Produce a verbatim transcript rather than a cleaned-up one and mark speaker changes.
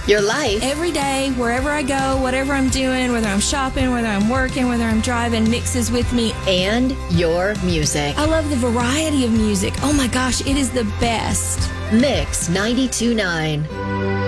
Speaker 1: Your life.
Speaker 2: Every day, wherever I go, whatever I'm doing, whether I'm shopping, whether I'm working, whether I'm driving, mixes with me.
Speaker 1: And your music.
Speaker 2: I love the variety of music. Oh my gosh, it is the best.
Speaker 1: Mix ninety-two point nine.